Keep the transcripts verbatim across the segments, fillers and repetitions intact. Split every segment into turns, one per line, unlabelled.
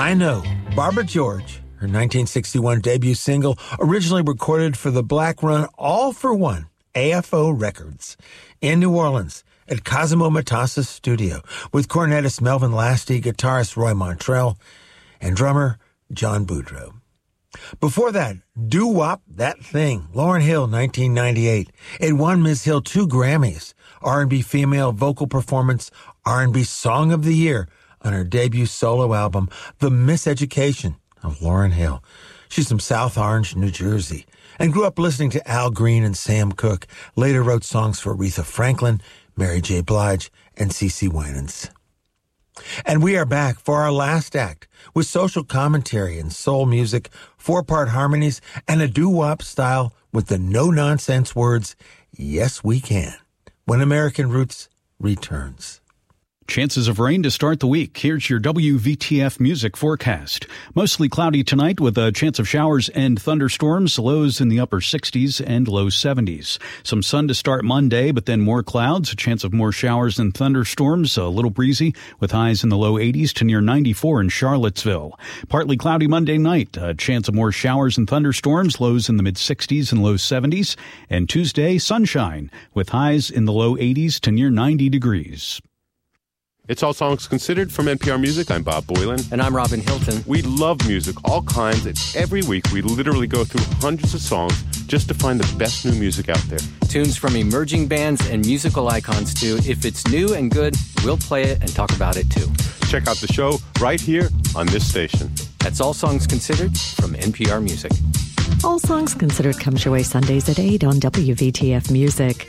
I Know, Barbara George, her nineteen sixty-one debut single, originally recorded for the Black Run All for One, A F O Records, in New Orleans at Cosimo Matassa's studio, with cornetist Melvin Lasty, guitarist Roy Montrell, and drummer John Boudreaux. Before that, Doo-Wop, That Thing, Lauryn Hill, nineteen ninety-eight. It won Miz Hill two Grammys, R and B Female Vocal Performance, R and B Song of the Year, on her debut solo album, The Miseducation of Lauryn Hill. She's from South Orange, New Jersey, and grew up listening to Al Green and Sam Cooke. Later wrote songs for Aretha Franklin, Mary J. Blige, and CeCe Winans. And we are back for our last act with social commentary and soul music, four-part harmonies, and a doo-wop style with the no-nonsense words, "Yes, we can," when American Roots returns.
Chances of rain to start the week. Here's your W V T F music forecast. Mostly cloudy tonight with a chance of showers and thunderstorms, lows in the upper sixties and low seventies. Some sun to start Monday, but then more clouds, a chance of more showers and thunderstorms, a little breezy with highs in the low eighties to near ninety-four in Charlottesville. Partly cloudy Monday night, a chance of more showers and thunderstorms, lows in the mid-sixties and low seventies. And Tuesday, sunshine with highs in the low eighties to near ninety degrees.
It's All Songs Considered from N P R Music. I'm Bob Boylan.
And I'm Robin Hilton.
We love music, all kinds, and every week we literally go through hundreds of songs just to find the best new music out there.
Tunes from emerging bands and musical icons, too. If it's new and good, we'll play it and talk about it, too.
Check out the show right here on this station.
That's All Songs Considered from N P R Music.
All Songs Considered comes your way Sundays at eight on W V T F Music.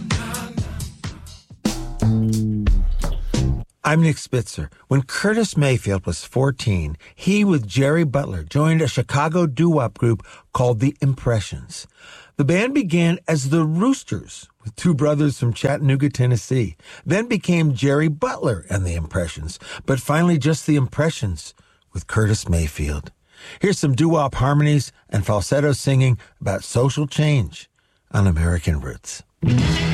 I'm Nick Spitzer. When Curtis Mayfield was fourteen, he, with Jerry Butler, joined a Chicago doo-wop group called The Impressions. The band began as the Roosters, with two brothers from Chattanooga, Tennessee, then became Jerry Butler and The Impressions, but finally just The Impressions with Curtis Mayfield. Here's some doo-wop harmonies and falsetto singing about social change on American Roots.